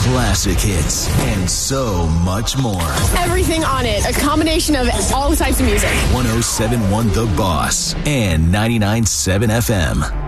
classic hits, and so much more. Everything on it. A combination of all types of music. 107.1 The Boss and 99.7 FM.